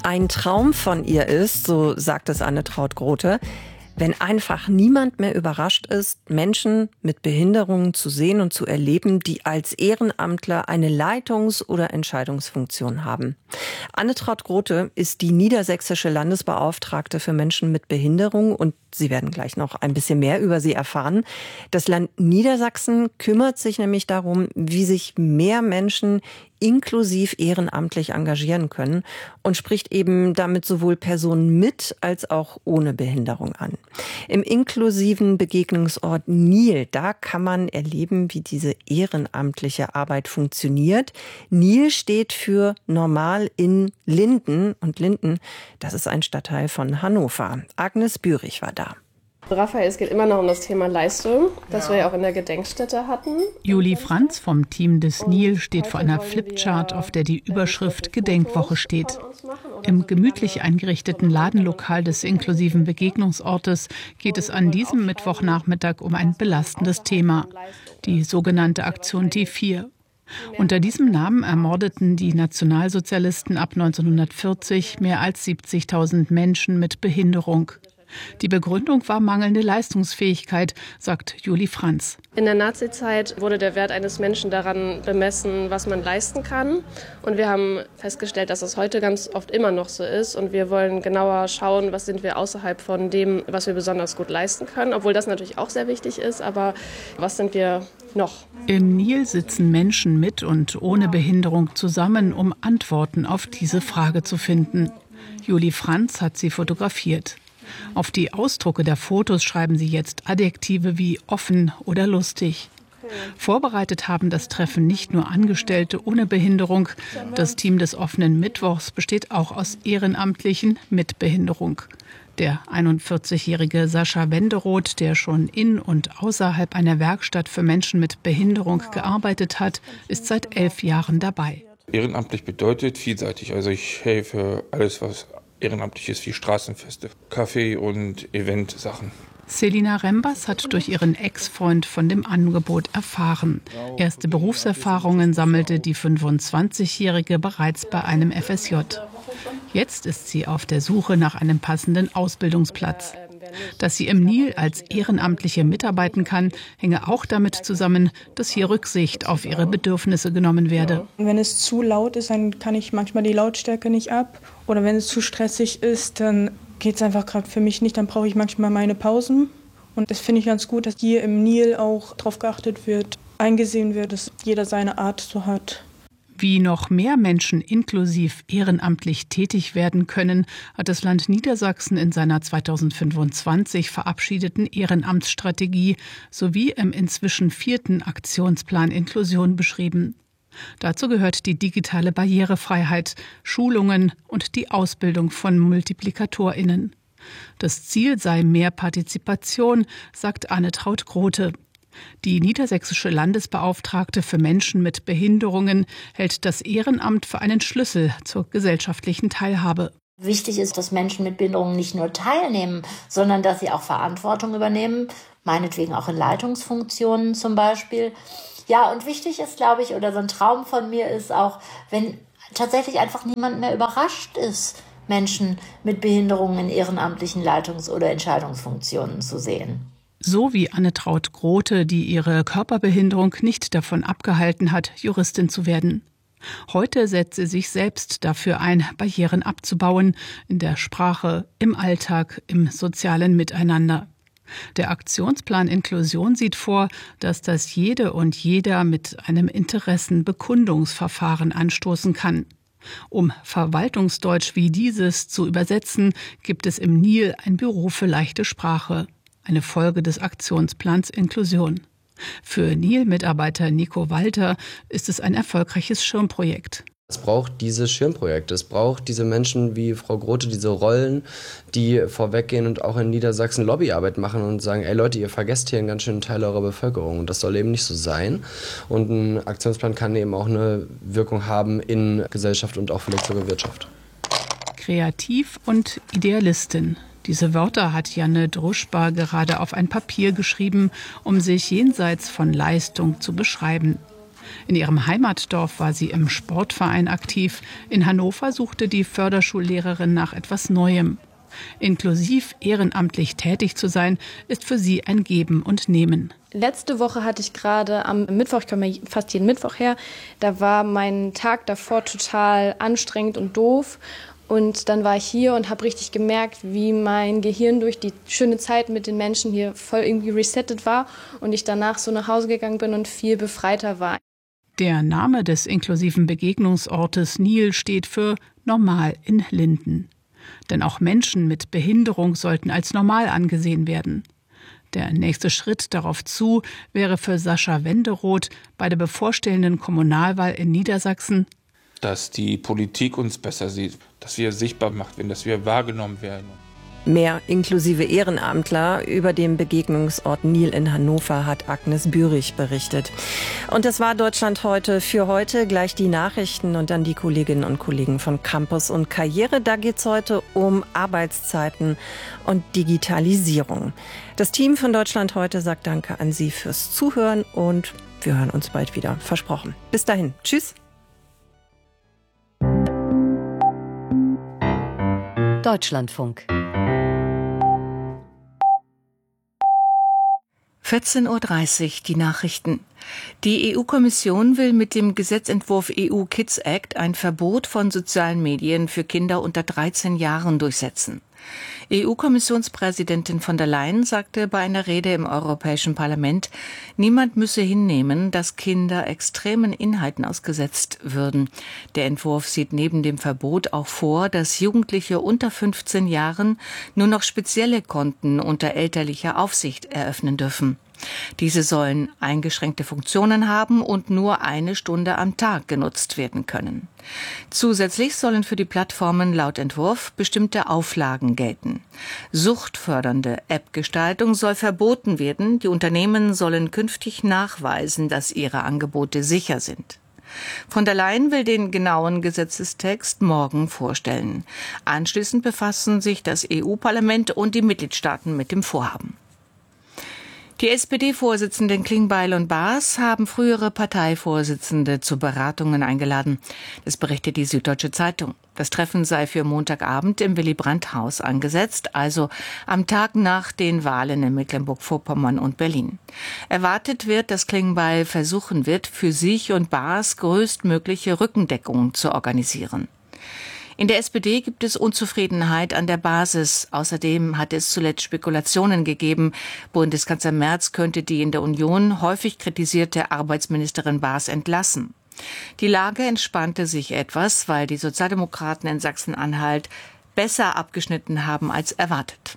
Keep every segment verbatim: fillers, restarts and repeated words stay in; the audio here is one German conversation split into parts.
Ein Traum von ihr ist, so sagt es Anne-Traut Grote, wenn einfach niemand mehr überrascht ist, Menschen mit Behinderungen zu sehen und zu erleben, die als Ehrenamtler eine Leitungs- oder Entscheidungsfunktion haben. Anne-Traut Grote ist die niedersächsische Landesbeauftragte für Menschen mit Behinderung und Sie werden gleich noch ein bisschen mehr über sie erfahren. Das Land Niedersachsen kümmert sich nämlich darum, wie sich mehr Menschen inklusiv ehrenamtlich engagieren können und spricht eben damit sowohl Personen mit als auch ohne Behinderung an. Im inklusiven Begegnungsort Nil, da kann man erleben, wie diese ehrenamtliche Arbeit funktioniert. Nil steht für Normal in Linden und Linden, das ist ein Stadtteil von Hannover. Agnes Bührig war da. Raphael, es geht immer noch um das Thema Leistung, das wir ja auch in der Gedenkstätte hatten. Julie Franz vom Team des Nil steht vor einer Flipchart, auf der die Überschrift Gedenkwoche steht. Im gemütlich eingerichteten Ladenlokal des inklusiven Begegnungsortes geht es an diesem Mittwochnachmittag um ein belastendes Thema, die sogenannte Aktion T vier. Unter diesem Namen ermordeten die Nationalsozialisten ab neunzehnhundertvierzig mehr als siebzigtausend Menschen mit Behinderung. Die Begründung war mangelnde Leistungsfähigkeit, sagt Julie Franz. In der Nazizeit wurde der Wert eines Menschen daran bemessen, was man leisten kann. Und wir haben festgestellt, dass das heute ganz oft immer noch so ist. Und wir wollen genauer schauen, was sind wir außerhalb von dem, was wir besonders gut leisten können. Obwohl das natürlich auch sehr wichtig ist. Aber was sind wir noch? Im Nil sitzen Menschen mit und ohne Behinderung zusammen, um Antworten auf diese Frage zu finden. Julie Franz hat sie fotografiert. Auf die Ausdrucke der Fotos schreiben sie jetzt Adjektive wie offen oder lustig. Vorbereitet haben das Treffen nicht nur Angestellte ohne Behinderung. Das Team des offenen Mittwochs besteht auch aus Ehrenamtlichen mit Behinderung. Der einundvierzigjährige Sascha Wenderoth, der schon in und außerhalb einer Werkstatt für Menschen mit Behinderung gearbeitet hat, ist seit elf Jahren dabei. Ehrenamtlich bedeutet vielseitig. Also ich helfe alles, was ehrenamtlich ist, wie Straßenfeste, Kaffee- und Eventsachen. Selina Rembers hat durch ihren Ex-Freund von dem Angebot erfahren. Erste Berufserfahrungen sammelte die fünfundzwanzigjährige bereits bei einem F S J. Jetzt ist sie auf der Suche nach einem passenden Ausbildungsplatz. Dass sie im Nil als Ehrenamtliche mitarbeiten kann, hänge auch damit zusammen, dass hier Rücksicht auf ihre Bedürfnisse genommen werde. Wenn es zu laut ist, dann kann ich manchmal die Lautstärke nicht ab. Oder wenn es zu stressig ist, dann geht es einfach gerade für mich nicht. Dann brauche ich manchmal meine Pausen. Und das finde ich ganz gut, dass hier im Nil auch darauf geachtet wird, eingesehen wird, dass jeder seine Art so hat. Wie noch mehr Menschen inklusiv ehrenamtlich tätig werden können, hat das Land Niedersachsen in seiner zweitausendfünfundzwanzig verabschiedeten Ehrenamtsstrategie sowie im inzwischen vierten Aktionsplan Inklusion beschrieben. Dazu gehört die digitale Barrierefreiheit, Schulungen und die Ausbildung von MultiplikatorInnen. Das Ziel sei mehr Partizipation, sagt Anne-Traut Grote. Die niedersächsische Landesbeauftragte für Menschen mit Behinderungen hält das Ehrenamt für einen Schlüssel zur gesellschaftlichen Teilhabe. Wichtig ist, dass Menschen mit Behinderungen nicht nur teilnehmen, sondern dass sie auch Verantwortung übernehmen, meinetwegen auch in Leitungsfunktionen zum Beispiel. Ja, und wichtig ist, glaube ich, oder so ein Traum von mir ist auch, wenn tatsächlich einfach niemand mehr überrascht ist, Menschen mit Behinderungen in ehrenamtlichen Leitungs- oder Entscheidungsfunktionen zu sehen. So wie Anne-Traut Grote, die ihre Körperbehinderung nicht davon abgehalten hat, Juristin zu werden. Heute setzt sie sich selbst dafür ein, Barrieren abzubauen, in der Sprache, im Alltag, im sozialen Miteinander. Der Aktionsplan Inklusion sieht vor, dass das jede und jeder mit einem Interessenbekundungsverfahren anstoßen kann. Um Verwaltungsdeutsch wie dieses zu übersetzen, gibt es im Nil ein Büro für leichte Sprache. Eine Folge des Aktionsplans Inklusion. Für Nil-Mitarbeiter Nico Walter ist es ein erfolgreiches Schirmprojekt. Es braucht diese Schirmprojekte, es braucht diese Menschen wie Frau Grote, diese Rollen, die vorweggehen und auch in Niedersachsen Lobbyarbeit machen und sagen, ey Leute, ihr vergesst hier einen ganz schönen Teil eurer Bevölkerung und das soll eben nicht so sein. Und ein Aktionsplan kann eben auch eine Wirkung haben in Gesellschaft und auch vielleicht sogar Wirtschaft. Kreativ und Idealistin. Diese Wörter hat Janne Druschba gerade auf ein Papier geschrieben, um sich jenseits von Leistung zu beschreiben. In ihrem Heimatdorf war sie im Sportverein aktiv. In Hannover suchte die Förderschullehrerin nach etwas Neuem. Inklusiv ehrenamtlich tätig zu sein, ist für sie ein Geben und Nehmen. Letzte Woche hatte ich gerade am Mittwoch, ich komme fast jeden Mittwoch her, da war mein Tag davor total anstrengend und doof. Und dann war ich hier und habe richtig gemerkt, wie mein Gehirn durch die schöne Zeit mit den Menschen hier voll irgendwie resettet war und ich danach so nach Hause gegangen bin und viel befreiter war. Der Name des inklusiven Begegnungsortes Nil steht für Normal in Linden. Denn auch Menschen mit Behinderung sollten als normal angesehen werden. Der nächste Schritt darauf zu wäre für Sascha Wenderoth bei der bevorstehenden Kommunalwahl in Niedersachsen, dass die Politik uns besser sieht, dass wir sichtbar gemacht werden, dass wir wahrgenommen werden. Mehr inklusive Ehrenamtler über den Begegnungsort Nil in Hannover hat Agnes Bührig berichtet. Und das war Deutschland heute für heute. Gleich die Nachrichten und dann die Kolleginnen und Kollegen von Campus und Karriere. Da geht's heute um Arbeitszeiten und Digitalisierung. Das Team von Deutschland heute sagt Danke an Sie fürs Zuhören und wir hören uns bald wieder. Versprochen. Bis dahin. Tschüss. Deutschlandfunk. vierzehn Uhr dreißig, die Nachrichten. Die E U-Kommission will mit dem Gesetzentwurf E U Kids Act ein Verbot von sozialen Medien für Kinder unter dreizehn Jahren durchsetzen. E U-Kommissionspräsidentin von der Leyen sagte bei einer Rede im Europäischen Parlament, niemand müsse hinnehmen, dass Kinder extremen Inhalten ausgesetzt würden. Der Entwurf sieht neben dem Verbot auch vor, dass Jugendliche unter fünfzehn Jahren nur noch spezielle Konten unter elterlicher Aufsicht eröffnen dürfen. Diese sollen eingeschränkte Funktionen haben und nur eine Stunde am Tag genutzt werden können. Zusätzlich sollen für die Plattformen laut Entwurf bestimmte Auflagen gelten. Suchtfördernde App-Gestaltung soll verboten werden. Die Unternehmen sollen künftig nachweisen, dass ihre Angebote sicher sind. Von der Leyen will den genauen Gesetzestext morgen vorstellen. Anschließend befassen sich das E U-Parlament und die Mitgliedstaaten mit dem Vorhaben. Die S P D-Vorsitzenden Klingbeil und Baas haben frühere Parteivorsitzende zu Beratungen eingeladen. Das berichtet die Süddeutsche Zeitung. Das Treffen sei für Montagabend im Willy-Brandt-Haus angesetzt, also am Tag nach den Wahlen in Mecklenburg-Vorpommern und Berlin. Erwartet wird, dass Klingbeil versuchen wird, für sich und Baas größtmögliche Rückendeckung zu organisieren. In der S P D gibt es Unzufriedenheit an der Basis. Außerdem hat es zuletzt Spekulationen gegeben. Bundeskanzler Merz könnte die in der Union häufig kritisierte Arbeitsministerin Baas entlassen. Die Lage entspannte sich etwas, weil die Sozialdemokraten in Sachsen-Anhalt besser abgeschnitten haben als erwartet.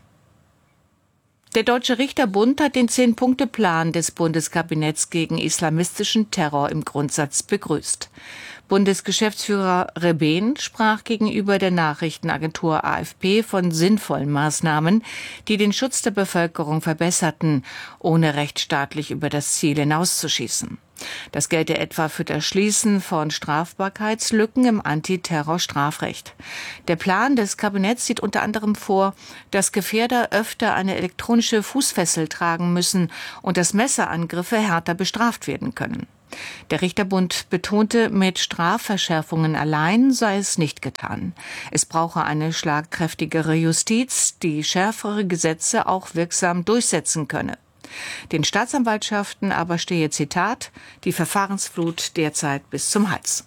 Der Deutsche Richterbund hat den Zehn-Punkte-Plan des Bundeskabinetts gegen islamistischen Terror im Grundsatz begrüßt. Bundesgeschäftsführer Rebehn sprach gegenüber der Nachrichtenagentur A F P von sinnvollen Maßnahmen, die den Schutz der Bevölkerung verbesserten, ohne rechtsstaatlich über das Ziel hinauszuschießen. Das gelte etwa für das Schließen von Strafbarkeitslücken im Antiterror-Strafrecht. Der Plan des Kabinetts sieht unter anderem vor, dass Gefährder öfter eine elektronische Fußfessel tragen müssen und dass Messerangriffe härter bestraft werden können. Der Richterbund betonte, mit Strafverschärfungen allein sei es nicht getan. Es brauche eine schlagkräftigere Justiz, die schärfere Gesetze auch wirksam durchsetzen könne. Den Staatsanwaltschaften aber stehe, Zitat, die Verfahrensflut derzeit bis zum Hals.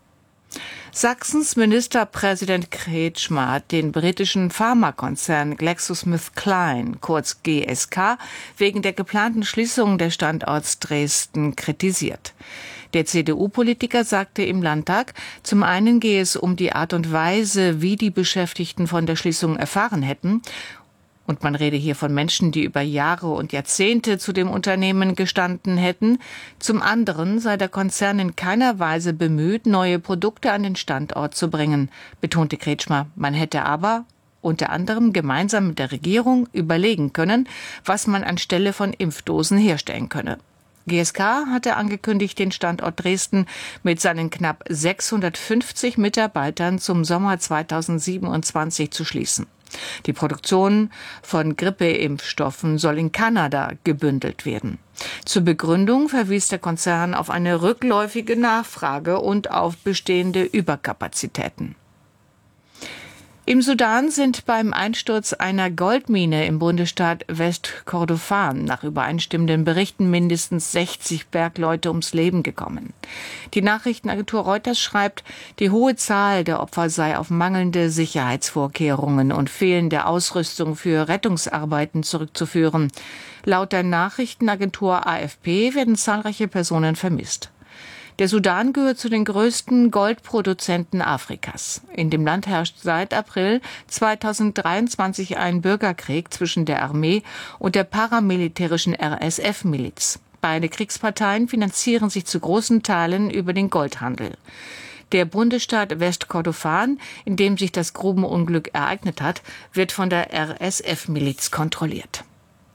Sachsens Ministerpräsident Kretschmer hat den britischen Pharmakonzern GlaxoSmithKline, kurz G S K, wegen der geplanten Schließung des Standorts Dresden kritisiert. Der C D U-Politiker sagte im Landtag, zum einen gehe es um die Art und Weise, wie die Beschäftigten von der Schließung erfahren hätten. Und man rede hier von Menschen, die über Jahre und Jahrzehnte zu dem Unternehmen gestanden hätten. Zum anderen sei der Konzern in keiner Weise bemüht, neue Produkte an den Standort zu bringen, betonte Kretschmer. Man hätte aber unter anderem gemeinsam mit der Regierung überlegen können, was man anstelle von Impfdosen herstellen könne. G S K hatte angekündigt, den Standort Dresden mit seinen knapp sechshundertfünfzig Mitarbeitern zum Sommer zweitausendsiebenundzwanzig zu schließen. Die Produktion von Grippeimpfstoffen soll in Kanada gebündelt werden. Zur Begründung verwies der Konzern auf eine rückläufige Nachfrage und auf bestehende Überkapazitäten. Im Sudan sind beim Einsturz einer Goldmine im Bundesstaat Westkordofan nach übereinstimmenden Berichten mindestens sechzig Bergleute ums Leben gekommen. Die Nachrichtenagentur Reuters schreibt, die hohe Zahl der Opfer sei auf mangelnde Sicherheitsvorkehrungen und fehlende Ausrüstung für Rettungsarbeiten zurückzuführen. Laut der Nachrichtenagentur A F P werden zahlreiche Personen vermisst. Der Sudan gehört zu den größten Goldproduzenten Afrikas. In dem Land herrscht seit April zweitausenddreiundzwanzig ein Bürgerkrieg zwischen der Armee und der paramilitärischen R S F-Miliz. Beide Kriegsparteien finanzieren sich zu großen Teilen über den Goldhandel. Der Bundesstaat Westkordofan, in dem sich das Grubenunglück ereignet hat, wird von der R S F-Miliz kontrolliert.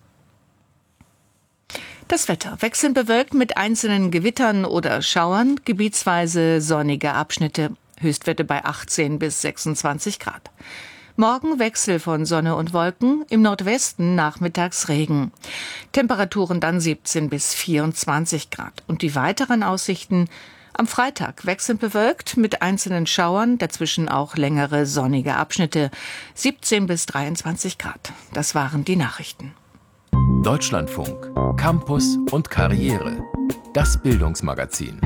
Das Wetter. Wechselnd bewölkt mit einzelnen Gewittern oder Schauern, gebietsweise sonnige Abschnitte. Höchstwerte bei achtzehn bis sechsundzwanzig Grad. Morgen Wechsel von Sonne und Wolken, im Nordwesten nachmittags Regen. Temperaturen dann siebzehn bis vierundzwanzig Grad. Und die weiteren Aussichten: am Freitag wechselnd bewölkt mit einzelnen Schauern, dazwischen auch längere sonnige Abschnitte. siebzehn bis dreiundzwanzig Grad. Das waren die Nachrichten. Deutschlandfunk, Campus und Karriere. Das Bildungsmagazin.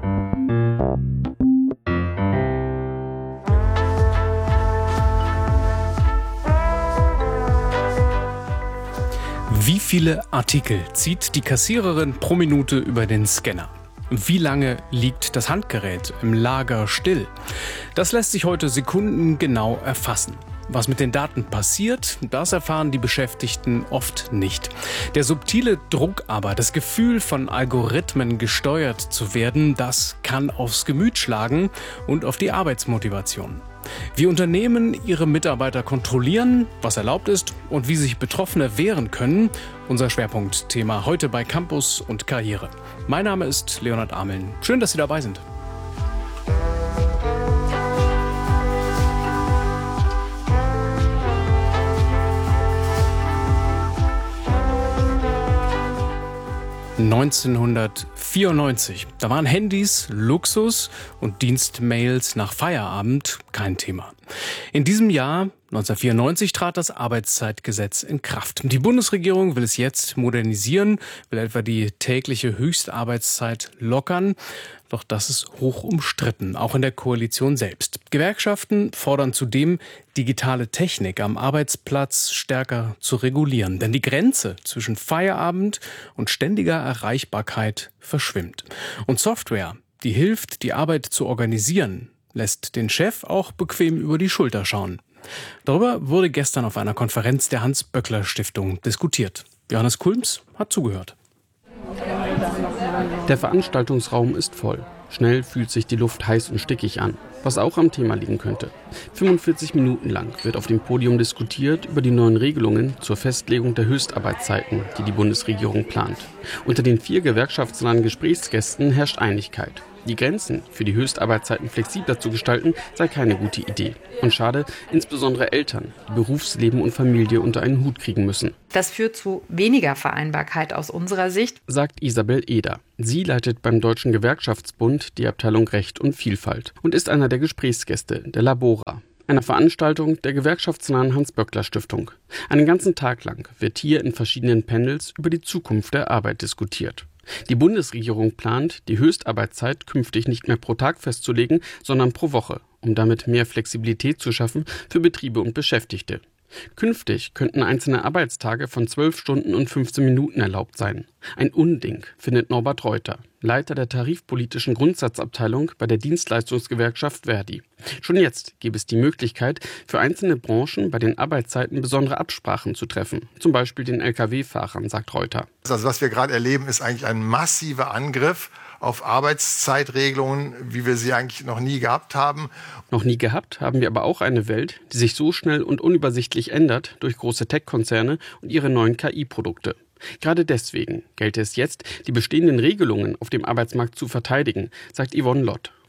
Wie viele Artikel zieht die Kassiererin pro Minute über den Scanner? Wie lange liegt das Handgerät im Lager still? Das lässt sich heute sekundengenau erfassen. Was mit den Daten passiert, das erfahren die Beschäftigten oft nicht. Der subtile Druck aber, das Gefühl von Algorithmen gesteuert zu werden, das kann aufs Gemüt schlagen und auf die Arbeitsmotivation. Wie Unternehmen ihre Mitarbeiter kontrollieren, was erlaubt ist und wie sich Betroffene wehren können, unser Schwerpunktthema heute bei Campus und Karriere. Mein Name ist Leonhard Ameln. Schön, dass Sie dabei sind. neunzehnhundertvierundneunzig. Da waren Handys Luxus und Dienstmails nach Feierabend kein Thema. In diesem Jahr, neunzehnhundertvierundneunzig, trat das Arbeitszeitgesetz in Kraft. Die Bundesregierung will es jetzt modernisieren, will etwa die tägliche Höchstarbeitszeit lockern. Doch das ist hoch umstritten, auch in der Koalition selbst. Gewerkschaften fordern zudem, digitale Technik am Arbeitsplatz stärker zu regulieren. Denn die Grenze zwischen Feierabend und ständiger Erreichbarkeit verschwimmt. Und Software, die hilft, die Arbeit zu organisieren, lässt den Chef auch bequem über die Schulter schauen. Darüber wurde gestern auf einer Konferenz der Hans-Böckler-Stiftung diskutiert. Johannes Kulms hat zugehört. Der Veranstaltungsraum ist voll. Schnell fühlt sich die Luft heiß und stickig an, was auch am Thema liegen könnte. fünfundvierzig Minuten lang wird auf dem Podium diskutiert über die neuen Regelungen zur Festlegung der Höchstarbeitszeiten, die die Bundesregierung plant. Unter den vier gewerkschaftsnahen Gesprächsgästen herrscht Einigkeit. Die Grenzen für die Höchstarbeitszeiten flexibler zu gestalten, sei keine gute Idee. Und schade, insbesondere Eltern, die Berufsleben und Familie unter einen Hut kriegen müssen. Das führt zu weniger Vereinbarkeit aus unserer Sicht, sagt Isabel Eder. Sie leitet beim Deutschen Gewerkschaftsbund die Abteilung Recht und Vielfalt und ist einer der Gesprächsgäste der Labora, einer Veranstaltung der gewerkschaftsnahen Hans-Böckler-Stiftung. Einen ganzen Tag lang wird hier in verschiedenen Panels über die Zukunft der Arbeit diskutiert. Die Bundesregierung plant, die Höchstarbeitszeit künftig nicht mehr pro Tag festzulegen, sondern pro Woche, um damit mehr Flexibilität zu schaffen für Betriebe und Beschäftigte. Künftig könnten einzelne Arbeitstage von zwölf Stunden und fünfzehn Minuten erlaubt sein. Ein Unding, findet Norbert Reuter, Leiter der tarifpolitischen Grundsatzabteilung bei der Dienstleistungsgewerkschaft Verdi. Schon jetzt gäbe es die Möglichkeit, für einzelne Branchen bei den Arbeitszeiten besondere Absprachen zu treffen. Zum Beispiel den L K W-Fahrern, sagt Reuter. Also was wir gerade erleben, ist eigentlich ein massiver Angriff auf Arbeitszeitregelungen, wie wir sie eigentlich noch nie gehabt haben. Noch nie gehabt haben wir aber auch eine Welt, die sich so schnell und unübersichtlich ändert durch große Tech-Konzerne und ihre neuen K I-Produkte. Gerade deswegen gelte es jetzt, die bestehenden Regelungen auf dem Arbeitsmarkt zu verteidigen, sagt Yvonne Lott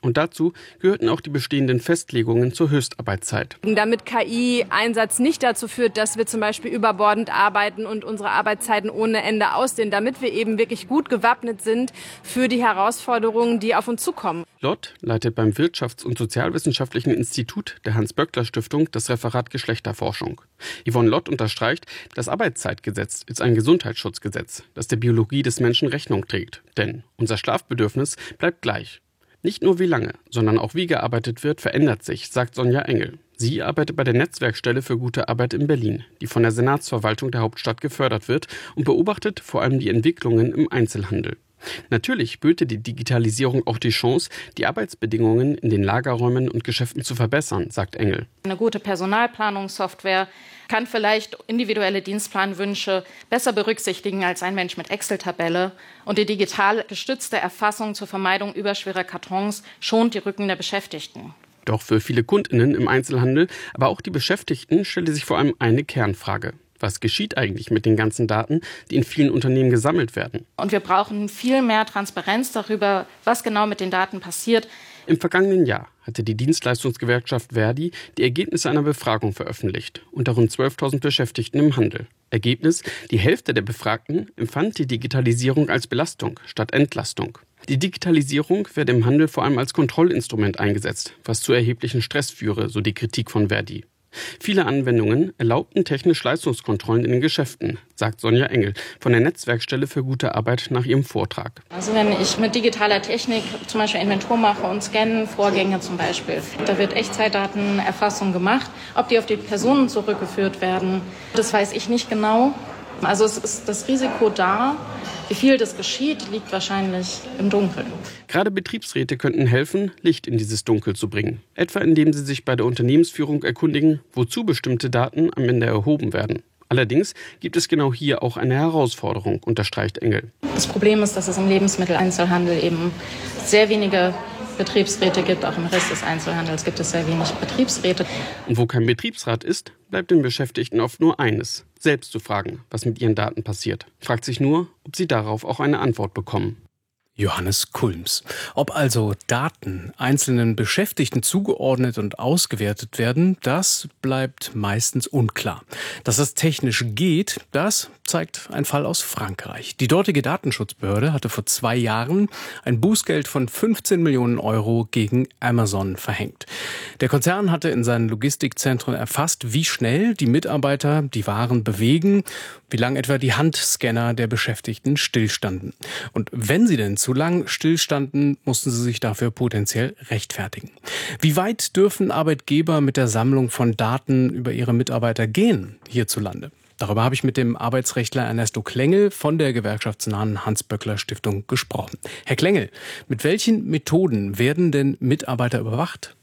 Und dazu gehörten auch die bestehenden Festlegungen zur Höchstarbeitszeit. Damit K I-Einsatz nicht dazu führt, dass wir zum Beispiel überbordend arbeiten und unsere Arbeitszeiten ohne Ende ausdehnen, damit wir eben wirklich gut gewappnet sind für die Herausforderungen, die auf uns zukommen. Lott leitet beim Wirtschafts- und Sozialwissenschaftlichen Institut der Hans-Böckler-Stiftung das Referat Geschlechterforschung. Yvonne Lott unterstreicht, das Arbeitszeitgesetz ist ein Gesundheitsschutzgesetz, das der Biologie des Menschen Rechnung trägt. Denn unser Schlafbedürfnis bleibt gleich. Nicht nur wie lange, sondern auch wie gearbeitet wird, verändert sich, sagt Sonja Engel. Sie arbeitet bei der Netzwerkstelle für gute Arbeit in Berlin, die von der Senatsverwaltung der Hauptstadt gefördert wird und beobachtet vor allem die Entwicklungen im Einzelhandel. Natürlich böte die Digitalisierung auch die Chance, die Arbeitsbedingungen in den Lagerräumen und Geschäften zu verbessern, sagt Engel. Eine gute Personalplanungssoftware kann vielleicht individuelle Dienstplanwünsche besser berücksichtigen als ein Mensch mit Excel-Tabelle. Und die digital gestützte Erfassung zur Vermeidung überschwerer Kartons schont die Rücken der Beschäftigten. Doch für viele KundInnen im Einzelhandel, aber auch die Beschäftigten, stellte sich vor allem eine Kernfrage. Was geschieht eigentlich mit den ganzen Daten, die in vielen Unternehmen gesammelt werden? Und wir brauchen viel mehr Transparenz darüber, was genau mit den Daten passiert. Im vergangenen Jahr hatte die Dienstleistungsgewerkschaft Verdi die Ergebnisse einer Befragung veröffentlicht unter rund zwölftausend Beschäftigten im Handel. Ergebnis: Die Hälfte der Befragten empfand die Digitalisierung als Belastung statt Entlastung. Die Digitalisierung werde im Handel vor allem als Kontrollinstrument eingesetzt, was zu erheblichen Stress führe, so die Kritik von Verdi. Viele Anwendungen erlaubten technisch Leistungskontrollen in den Geschäften, sagt Sonja Engel von der Netzwerkstelle für gute Arbeit nach ihrem Vortrag. Also wenn ich mit digitaler Technik zum Beispiel Inventur mache und scannen, Vorgänge zum Beispiel, da wird Echtzeitdatenerfassung gemacht. Ob die auf die Personen zurückgeführt werden, das weiß ich nicht genau. Also es ist das Risiko da. Wie viel das geschieht, liegt wahrscheinlich im Dunkeln. Gerade Betriebsräte könnten helfen, Licht in dieses Dunkel zu bringen. Etwa indem sie sich bei der Unternehmensführung erkundigen, wozu bestimmte Daten am Ende erhoben werden. Allerdings gibt es genau hier auch eine Herausforderung, unterstreicht Engel. Das Problem ist, dass es im Lebensmitteleinzelhandel eben sehr wenige Betriebsräte gibt. Auch im Rest des Einzelhandels gibt es sehr wenig Betriebsräte. Und wo kein Betriebsrat ist, bleibt den Beschäftigten oft nur eines: selbst zu fragen, was mit ihren Daten passiert. Fragt sich nur, ob sie darauf auch eine Antwort bekommen. Johannes Kulms. Ob also Daten einzelnen Beschäftigten zugeordnet und ausgewertet werden, das bleibt meistens unklar. Dass das technisch geht, das zeigt ein Fall aus Frankreich. Die dortige Datenschutzbehörde hatte vor zwei Jahren ein Bußgeld von fünfzehn Millionen Euro gegen Amazon verhängt. Der Konzern hatte in seinen Logistikzentren erfasst, wie schnell die Mitarbeiter die Waren bewegen, wie lang etwa die Handscanner der Beschäftigten stillstanden. Und wenn sie denn zu lang stillstanden, mussten sie sich dafür potenziell rechtfertigen. Wie weit dürfen Arbeitgeber mit der Sammlung von Daten über ihre Mitarbeiter gehen hierzulande? Darüber habe ich mit dem Arbeitsrechtler Ernesto Klengel von der gewerkschaftsnahen Hans-Böckler-Stiftung gesprochen. Herr Klengel, mit welchen Methoden werden denn Mitarbeiter überwacht?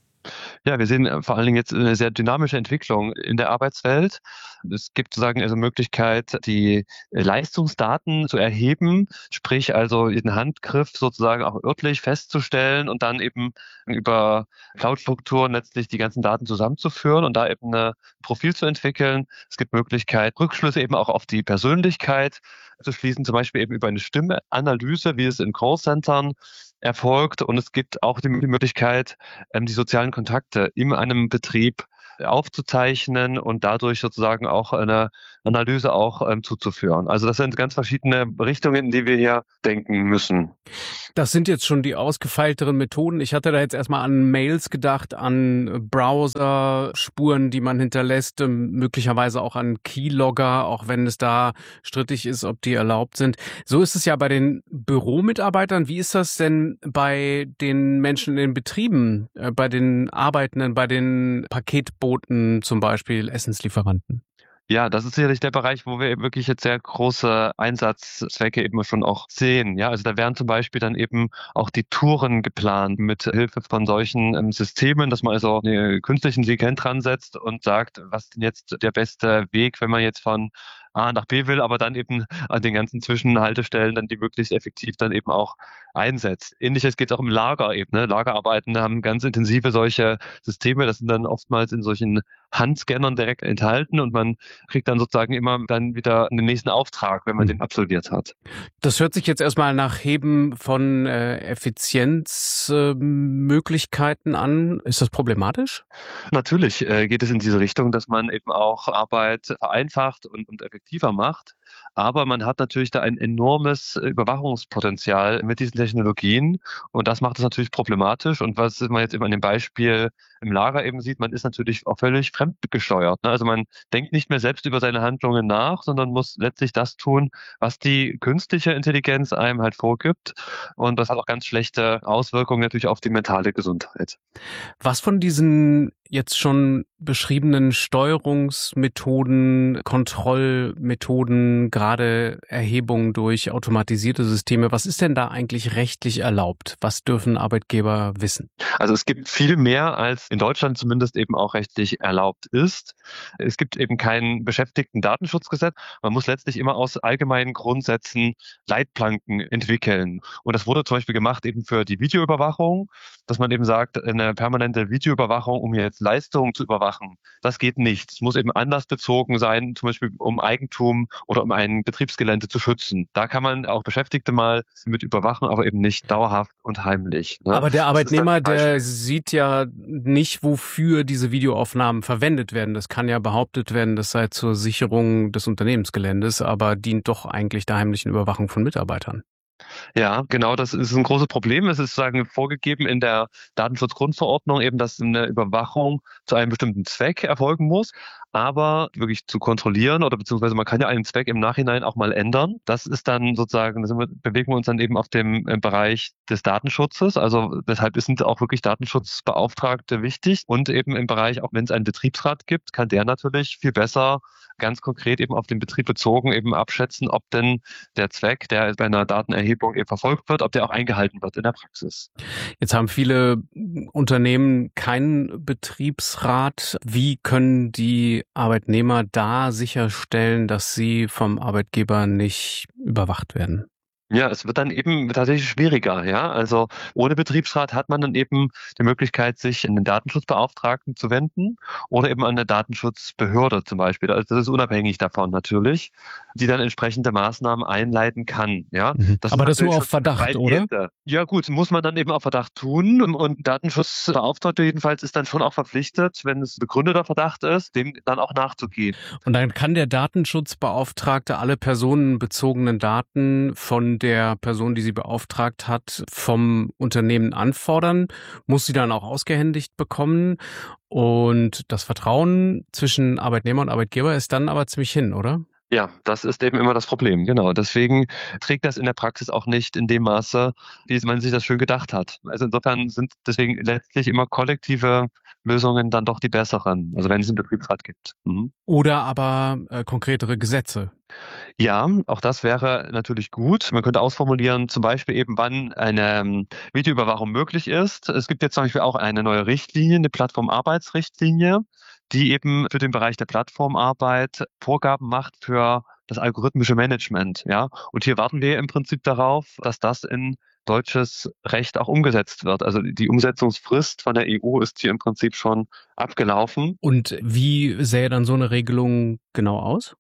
Ja, wir sehen vor allen Dingen jetzt eine sehr dynamische Entwicklung in der Arbeitswelt. Es gibt sozusagen also Möglichkeit, die Leistungsdaten zu erheben, sprich also den Handgriff sozusagen auch örtlich festzustellen und dann eben über Cloud-Strukturen letztlich die ganzen Daten zusammenzuführen und da eben ein Profil zu entwickeln. Es gibt Möglichkeit, Rückschlüsse eben auch auf die Persönlichkeit zu schließen, zum Beispiel eben über eine Stimmanalyse, wie es in Callcentern erfolgt. Und es gibt auch die Möglichkeit, die sozialen Kontakte in einem Betrieb aufzuzeichnen und dadurch sozusagen auch eine Analyse auch ähm, zuzuführen. Also das sind ganz verschiedene Richtungen, in die wir hier denken müssen. Das sind jetzt schon die ausgefeilteren Methoden. Ich hatte da jetzt erstmal an Mails gedacht, an Browser-Spuren, die man hinterlässt, möglicherweise auch an Keylogger, auch wenn es da strittig ist, ob die erlaubt sind. So ist es ja bei den Büromitarbeitern. Wie ist das denn bei den Menschen in den Betrieben, äh, bei den Arbeitenden, bei den Paketboten zum Beispiel, Essenslieferanten? Ja, das ist sicherlich der Bereich, wo wir eben wirklich jetzt sehr große Einsatzzwecke eben schon auch sehen. Ja, also da werden zum Beispiel dann eben auch die Touren geplant mit Hilfe von solchen ähm, Systemen, dass man also eine künstliche Intelligenz dran setzt und sagt, was ist denn jetzt der beste Weg, wenn man jetzt von A nach B will, aber dann eben an den ganzen Zwischenhaltestellen dann die möglichst effektiv dann eben auch einsetzt. Ähnliches geht auch im Lager eben. Ne? Lagerarbeiten haben ganz intensive solche Systeme. Das sind dann oftmals in solchen Handscannern direkt enthalten und man kriegt dann sozusagen immer dann wieder einen nächsten Auftrag, wenn man mhm. den absolviert hat. Das hört sich jetzt erstmal nach Heben von äh, Effizienzmöglichkeiten äh, an. Ist das problematisch? Natürlich äh, geht es in diese Richtung, dass man eben auch Arbeit vereinfacht und, und effektiver macht. Aber man hat natürlich da ein enormes Überwachungspotenzial mit diesen Technologien und das macht es natürlich problematisch. Und was man jetzt eben an dem Beispiel im Lager eben sieht, man ist natürlich auch völlig fremdgesteuert. Also man denkt nicht mehr selbst über seine Handlungen nach, sondern muss letztlich das tun, was die künstliche Intelligenz einem halt vorgibt. Und das hat auch ganz schlechte Auswirkungen natürlich auf die mentale Gesundheit. Was von diesen jetzt schon beschriebenen Steuerungsmethoden, Kontrollmethoden, gerade Erhebung durch automatisierte Systeme, was ist denn da eigentlich rechtlich erlaubt? Was dürfen Arbeitgeber wissen? Also es gibt viel mehr, als in Deutschland zumindest eben auch rechtlich erlaubt ist. Es gibt eben kein Beschäftigten-Datenschutzgesetz. Man muss letztlich immer aus allgemeinen Grundsätzen Leitplanken entwickeln. Und das wurde zum Beispiel gemacht eben für die Videoüberwachung, dass man eben sagt, eine permanente Videoüberwachung, um jetzt Leistungen zu überwachen, das geht nicht. Es muss eben anlassbezogen sein, zum Beispiel um Eigentum oder um ein Betriebsgelände zu schützen. Da kann man auch Beschäftigte mal mit überwachen, aber eben nicht dauerhaft und heimlich. Ne? Aber der Arbeitnehmer, der sieht ja nicht, wofür diese Videoaufnahmen verwendet werden. Das kann ja behauptet werden, das sei zur Sicherung des Unternehmensgeländes, aber dient doch eigentlich der heimlichen Überwachung von Mitarbeitern. Ja, genau, das ist ein großes Problem. Es ist sozusagen vorgegeben in der Datenschutzgrundverordnung eben, dass eine Überwachung zu einem bestimmten Zweck erfolgen muss. Aber wirklich zu kontrollieren oder beziehungsweise man kann ja einen Zweck im Nachhinein auch mal ändern. Das ist dann sozusagen, da sind wir, bewegen wir uns dann eben auf dem Bereich des Datenschutzes. Also deshalb sind auch wirklich Datenschutzbeauftragte wichtig. Und eben im Bereich, auch wenn es einen Betriebsrat gibt, kann der natürlich viel besser ganz konkret eben auf den Betrieb bezogen eben abschätzen, ob denn der Zweck, der bei einer Datenerhebung eben verfolgt wird, ob der auch eingehalten wird in der Praxis. Jetzt haben viele Unternehmen keinen Betriebsrat. Wie können die Arbeitnehmer da sicherstellen, dass sie vom Arbeitgeber nicht überwacht werden? Ja, es wird dann eben tatsächlich schwieriger, ja. Also ohne Betriebsrat hat man dann eben die Möglichkeit, sich an den Datenschutzbeauftragten zu wenden oder eben an eine Datenschutzbehörde zum Beispiel. Also das ist unabhängig davon natürlich, die dann entsprechende Maßnahmen einleiten kann, ja. Das Aber das nur auf Verdacht, oder? Ja gut, muss man dann eben auf Verdacht tun und Datenschutzbeauftragte jedenfalls ist dann schon auch verpflichtet, wenn es begründeter Verdacht ist, dem dann auch nachzugehen. Und dann kann der Datenschutzbeauftragte alle personenbezogenen Daten von der Person, die sie beauftragt hat, vom Unternehmen anfordern, muss sie dann auch ausgehändigt bekommen. Und das Vertrauen zwischen Arbeitnehmer und Arbeitgeber ist dann aber ziemlich hin, oder? Ja, das ist eben immer das Problem, genau. Deswegen trägt das in der Praxis auch nicht in dem Maße, wie man sich das schön gedacht hat. Also insofern sind deswegen letztlich immer kollektive Lösungen dann doch die besseren, also wenn es einen Betriebsrat gibt. Mhm. Oder aber äh, konkretere Gesetze. Ja, auch das wäre natürlich gut. Man könnte ausformulieren, zum Beispiel eben, wann eine Videoüberwachung möglich ist. Es gibt jetzt zum Beispiel auch eine neue Richtlinie, eine Plattformarbeitsrichtlinie, die eben für den Bereich der Plattformarbeit Vorgaben macht für das algorithmische Management. Ja, und hier warten wir im Prinzip darauf, dass das in deutsches Recht auch umgesetzt wird. Also die Umsetzungsfrist von der E U ist hier im Prinzip schon abgelaufen. Und wie sähe dann so eine Regelung genau aus?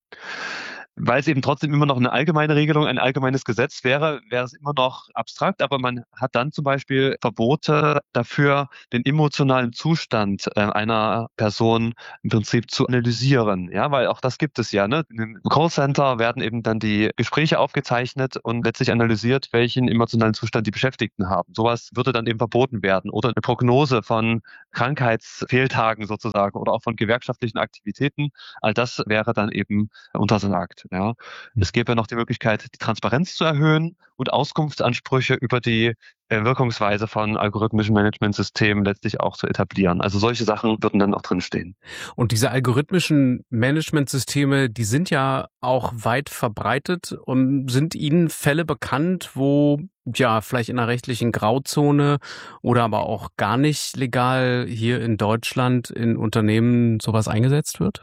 Weil es eben trotzdem immer noch eine allgemeine Regelung, ein allgemeines Gesetz wäre, wäre es immer noch abstrakt, aber man hat dann zum Beispiel Verbote dafür, den emotionalen Zustand einer Person im Prinzip zu analysieren. Ja, weil auch das gibt es ja, ne? Im Callcenter werden eben dann die Gespräche aufgezeichnet und letztlich analysiert, welchen emotionalen Zustand die Beschäftigten haben. Sowas würde dann eben verboten werden. Oder eine Prognose von Krankheitsfehltagen sozusagen oder auch von gewerkschaftlichen Aktivitäten. All das wäre dann eben untersagt. Ja, es gäbe noch die Möglichkeit, die Transparenz zu erhöhen und Auskunftsansprüche über die äh, Wirkungsweise von algorithmischen Managementsystemen letztlich auch zu etablieren. Also solche Sachen würden dann auch drinstehen. Und diese algorithmischen Managementsysteme, die sind ja auch weit verbreitet. Und sind Ihnen Fälle bekannt, wo ja vielleicht in einer rechtlichen Grauzone oder aber auch gar nicht legal hier in Deutschland in Unternehmen sowas eingesetzt wird?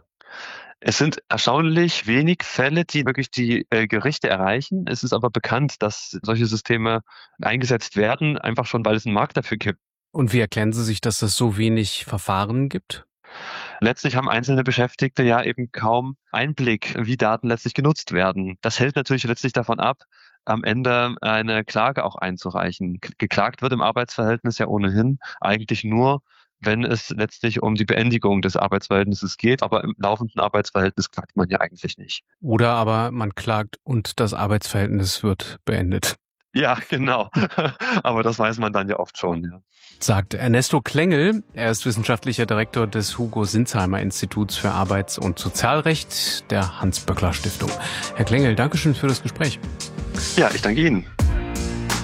Es sind erstaunlich wenig Fälle, die wirklich die äh, Gerichte erreichen. Es ist aber bekannt, dass solche Systeme eingesetzt werden, einfach schon, weil es einen Markt dafür gibt. Und wie erklären Sie sich, dass es so wenig Verfahren gibt? Letztlich haben einzelne Beschäftigte ja eben kaum Einblick, wie Daten letztlich genutzt werden. Das hält natürlich letztlich davon ab, am Ende eine Klage auch einzureichen. Geklagt wird im Arbeitsverhältnis ja ohnehin eigentlich nur, wenn es letztlich um die Beendigung des Arbeitsverhältnisses geht. Aber im laufenden Arbeitsverhältnis klagt man ja eigentlich nicht. Oder aber man klagt und das Arbeitsverhältnis wird beendet. Ja, genau. Aber das weiß man dann ja oft schon, ja. Sagt Ernesto Klengel. Er ist wissenschaftlicher Direktor des Hugo-Sinzheimer Instituts für Arbeits- und Sozialrecht der Hans-Böckler-Stiftung. Herr Klengel, Dankeschön für das Gespräch. Ja, ich danke Ihnen.